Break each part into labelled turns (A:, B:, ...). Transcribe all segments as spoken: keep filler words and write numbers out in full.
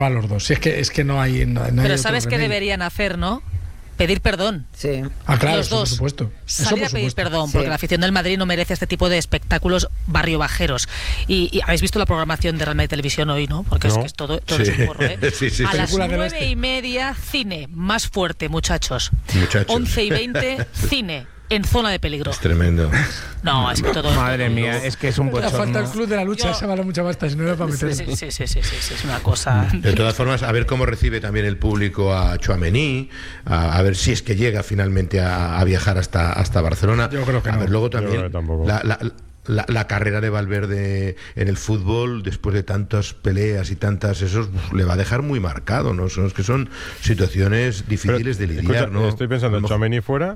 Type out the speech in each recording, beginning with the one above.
A: Para los dos. Si es que, es que no hay... No, no
B: Pero
A: hay
B: ¿sabes qué deberían hacer, no? Pedir perdón.
C: Sí.
A: Ah, claro,
B: los
A: eso,
B: dos.
A: por supuesto. Eso,
B: Salir
A: por
B: a pedir
A: supuesto.
B: perdón,
C: Sí.
B: porque la afición del Madrid no merece este tipo de espectáculos barrio bajeros. Y, y habéis visto la programación de Real Madrid Televisión hoy, ¿no? Porque
D: No.
B: es que es todo, todo
D: Sí.
B: es un porro, ¿eh?
D: Sí, sí,
B: a
D: sí.
B: las
A: Película del
B: nueve
A: oeste.
B: y media, cine. Más fuerte, muchachos.
D: Muchachos.
B: Once y veinte, cine. En zona de peligro.
D: Es tremendo.
B: No, es que todo...
E: Madre mía, es que es un
A: La falta el
E: bochorno.
A: club de la lucha,
B: Yo-
A: esa vale mucha pasta, si no era para
B: Sí,
A: meter.
B: sí, sí, sí, sí, sí, sí, es una cosa...
D: De todas formas, a ver cómo recibe también el público a Tchouaméni, a, a ver si es que llega finalmente a, a viajar hasta, hasta Barcelona.
A: Yo creo que
D: a
A: no.
D: ver, luego
F: Yo creo
D: también
F: que tampoco.
D: la, la, la, la carrera de Valverde en el fútbol, después de tantas peleas y tantas esos, uf, le va a dejar muy marcado, ¿no? Son, es que son situaciones difíciles
F: Pero,
D: de lidiar,
F: escucha,
D: ¿no?
F: Estoy pensando
D: A
F: en
D: lo mejor-
F: Tchouaméni fuera,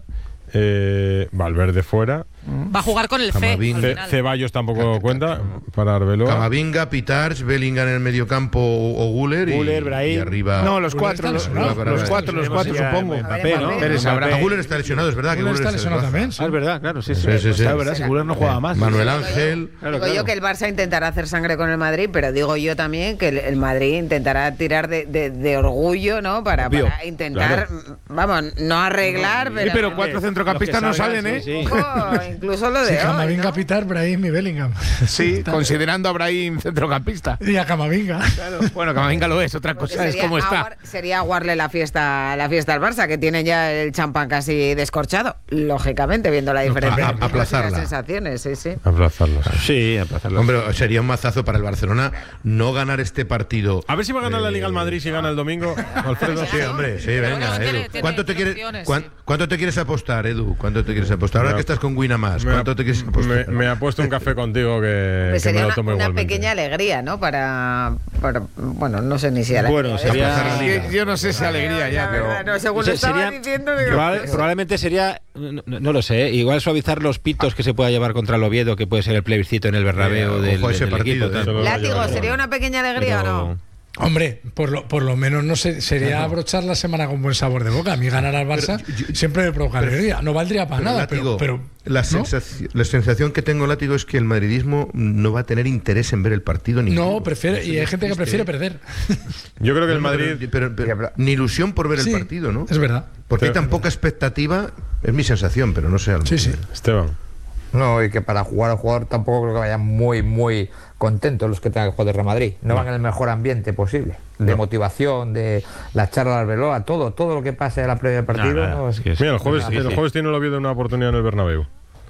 F: eh, Valverde fuera,
B: Va a jugar con el C.
D: Camavinga.
B: al
F: Ce-
B: final.
F: Ceballos tampoco cuenta para Arbeloa.
D: Camavinga, Pitars, Bellingham en el mediocampo o, o Guller, y,
E: Guller, Brahim.
D: y arriba...
E: No, los
A: Guller
E: cuatro,
A: está
E: los,
A: lesionado.
E: los- los cuatro, los cuatro,
A: Ya,
E: supongo.
C: Mbappé, ¿no?
E: Pero sabrá.
D: Ah, Guller está lesionado, es verdad que
A: Guller
D: Guller
A: está
D: se
A: lesionado
D: desbaja.
A: también, sí.
E: Ah, es verdad, claro, sí, sí.
D: Sí, sí, sí.
E: Es verdad, si Guller no juega más.
D: Manuel
C: Digo yo-
D: Ángel...
E: Claro,
C: digo yo
E: claro.
C: que el Barça intentará hacer sangre con el Madrid, pero digo yo también que el, el Madrid intentará tirar de, de, de orgullo, ¿no? Para,
E: Obvio,
C: para intentar, vamos, no arreglar,
E: Sí,
C: pero,
E: pero cuatro centrocampistas no salen, ¿eh?
C: un poco, incluso lo de
A: Sí,
C: hoy,
A: Camavinga,
C: ¿no?
A: Pitar, Brahim y Bellingham.
E: Sí,
A: Está-
E: considerando a Brahim centrocampista.
A: Y a Camavinga.
E: Claro. Bueno, Camavinga lo es, otra
C: Porque
E: cosa es
C: sería
E: cómo está.
C: aguar- sería aguarle la fiesta, la fiesta al Barça, que tiene ya el champán casi descorchado, lógicamente, viendo la diferencia.
D: a-
C: en las
D: aplazarla.
C: sensaciones, sí, sí.
F: Aplazarlo.
E: Sí, aplazarlo.
D: Hombre, sería un mazazo para el Barcelona no ganar este partido.
F: A ver si va a ganar la Liga al Madrid si gana el domingo. Alfredo.
D: Sí, hombre, sí,
B: Pero
D: venga,
B: bueno, tiene-
D: Edu.
B: tiene-
D: ¿Cuánto te
B: tiene
D: quieres,
B: opciones,
D: cuán-
B: sí.
D: ¿Cuánto te quieres apostar, Edu? ¿Cuánto te quieres apostar? Ahora
F: Me-
D: que estás con Winamás,
F: Me,
D: ¿cuánto te quieres apostar?
F: me, me ha puesto un café contigo que,
C: Pues
F: que me
C: sería
F: lo
C: una,
F: tomo
C: una
F: igualmente.
C: pequeña alegría, ¿no? Para, para- bueno, no sé ni si alegría.
E: Bueno, sería-
D: Aplazar la Liga.
E: yo, yo no sé si alegría ya,
C: La
E: pero...
C: verdad, no, según
G: No sé,
C: lo estaba
G: sería-
C: diciendo, digo,
G: Probable-
C: pues,
G: probablemente sería, no, no- no lo sé, ¿eh? Igual suavizar los pitos que se pueda llevar contra el Oviedo, que puede ser el plebiscito en el Bernabéu
D: Eh,
G: del,
D: ojo a ese
G: del
D: partido,
G: equipo.
D: eh.
G: tal.
F: Eso lo va a
C: látigo,
F: llevar
C: ¿sería
F: igual.
C: una pequeña alegría
G: Pero-
C: o no?
A: Hombre, por lo, por lo menos no sé, sería abrochar la semana con buen sabor de boca. A mí ganar al Barça
D: Pero yo-
A: siempre me provoca alegría. No valdría para
D: Pero,
A: nada,
D: Látigo,
A: pero, pero
D: la,
A: ¿no?
D: sensación, la sensación que tengo, Látigo, es que el madridismo no va a tener interés en ver el partido ni
A: No, prefiere, y hay gente que prefiere perder.
F: Yo creo que el
D: No, no,
F: Madrid.
D: pero- pero- pero ni ilusión por ver
A: Sí,
D: el partido, ¿no?
A: Es verdad.
D: Porque hay
F: Pero-
D: tan poca expectativa, es mi sensación, pero no sé. a lo
A: Sí,
D: mejor.
A: sí.
F: Esteban.
H: No, y que para jugar al jugador tampoco creo que vayan muy, muy contentos los que tengan que jugar de Real Madrid. No, van en el mejor ambiente posible. De
F: No.
H: motivación, de la charla al Arbeloa, todo, todo lo que pase a la previa del partido.
G: nada,
H: no,
G: es que es-
F: Mira, el jueves,
G: Sí,
F: el
G: sí.
F: jueves tiene el Oviedo una oportunidad en el Bernabéu.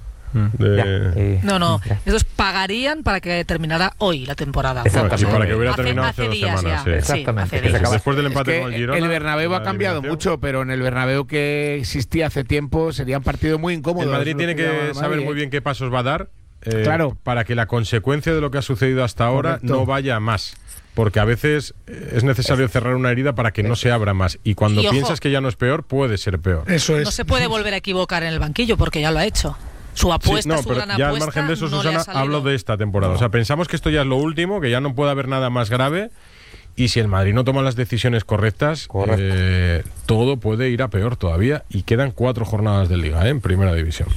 F: De-
H: ya, y-
B: No, no,
H: ya.
B: esos pagarían para que terminara hoy la temporada.
H: Exactamente.
F: Y para que hubiera
B: Hace-
F: terminado
B: hace
F: hace dos
B: días
F: semanas.
B: ya.
F: Sí.
H: Exactamente,
B: hace
H: que se
B: días.
H: acaba-
F: Después del
E: Es
F: empate
E: que
F: con el Girona.
E: el Bernabéu ha
F: la
E: cambiado
F: eliminación.
E: mucho, pero en el Bernabéu que existía hace tiempo sería un partido muy incómodo.
F: El Madrid
E: Eso
F: tiene
E: es lo llama
F: que
E: el
F: saber
E: Madrid,
F: muy
E: ¿eh?
F: bien qué pasos va a dar. eh,
E: Claro.
F: Para que la consecuencia de lo que ha sucedido hasta ahora
E: Correcto.
F: no vaya a más. Porque a veces eh, es necesario cerrar una herida para que no se abra más. Y cuando
B: Y ojo.
F: piensas que ya no es peor, puede ser peor.
A: Eso es.
B: No se puede volver a equivocar en el banquillo porque ya lo ha hecho. Su
F: Sí,
B: apuesta,
F: no,
B: su
F: pero
B: gran
F: ya al
B: apuesta,
F: margen de eso,
B: no le ha
F: Susana,
B: salido.
F: hablo de esta temporada. O sea, pensamos que esto ya es lo último, que ya no puede haber nada más grave. Y si el Madrid no toma las decisiones correctas,
H: Correcto.
F: eh, todo puede ir a peor todavía. Y quedan cuatro jornadas de Liga, ¿eh? En Primera División.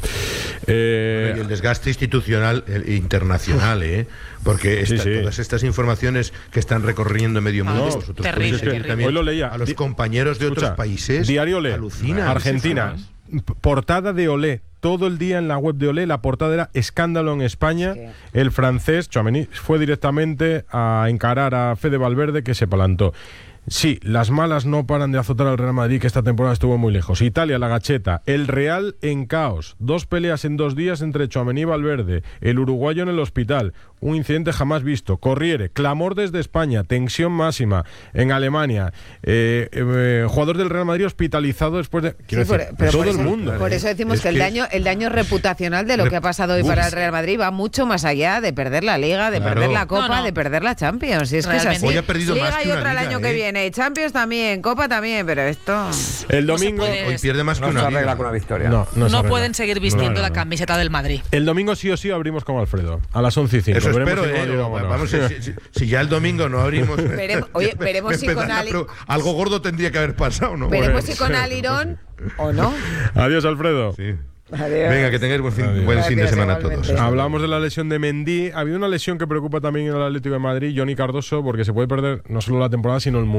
F: Eh,
D: Y el desgaste institucional e internacional, ¿eh? Porque
F: Sí,
D: esta-
F: sí.
D: todas estas informaciones que están recorriendo medio mundo,
B: No,
D: vosotros
B: terrible,
D: podéis seguir
B: terrible.
D: también
F: Hoy lo leía.
D: a los
F: Di-
D: compañeros de
F: Escucha,
D: otros países.
F: Diario Olé,
D: alucinan.
F: Argentina. P- Portada de Olé. Todo el día en la web de Olé la portada era escándalo en España.
C: Sí.
F: El francés Tchouaméni fue directamente a encarar a Fede Valverde, que se plantó. Sí, las malas no paran de azotar al Real Madrid, que esta temporada estuvo muy lejos. Italia, la Gacheta. El Real en caos. Dos peleas en dos días entre Tchouaméni y Valverde. El uruguayo en el hospital. Un incidente jamás visto. Corriere. Clamor desde España. Tensión máxima. En Alemania. Eh, eh, jugador del Real Madrid hospitalizado después de... Quiero
C: Sí, por-
F: decir,
C: pero
F: todo
C: por
F: el
C: eso-
F: mundo.
C: Por eso decimos
D: Es
C: que, el
D: que-
C: daño el daño reputacional de lo
D: Rep-
C: que ha pasado hoy
D: Uf.
C: para el Real Madrid va mucho más allá de perder la Liga, de
D: Claro.
C: perder la Copa,
B: No, no.
C: de perder la Champions. Y es que es
B: Realmente.
C: así.
D: Hoy ha perdido
C: Liga
D: más que
C: y
D: una
C: otra el
D: Liga,
C: año
D: ¿eh?
C: que viene, Champions también, Copa también, pero esto...
F: El
B: No se
F: domingo...
B: puede-
D: Hoy pierde más que
H: No se
D: una
H: arregla
D: liga.
H: con una victoria.
F: No, no, se
B: No
F: arregla.
B: pueden seguir vistiendo
F: No, no,
B: la
F: no.
B: camiseta del Madrid.
F: El domingo sí o sí abrimos con Alfredo. A las once y cinco.
D: Eso
F: Veremos
D: espero,
F: si con
D: ¿eh?
F: Madrid o no.
D: Vamos, si, si- si ya el domingo no abrimos.
C: Veremos- oye,
D: me-
C: veremos
D: me
C: si con
D: empezarán a
C: Ali-
D: pro- algo gordo tendría que haber pasado, ¿no?
C: Veremos
F: Pues-
C: si con Alirón o no.
F: Adiós, Alfredo.
D: Sí.
C: Adiós.
D: Venga, que tengáis buen fin,
F: Adiós.
D: buen fin de
C: Gracias,
D: semana a
C: igualmente.
D: todos.
F: Hablamos de la lesión de Mendy. Ha habido una lesión que preocupa también en el Atlético de Madrid, Johnny Cardoso, porque se puede perder no solo la temporada, sino el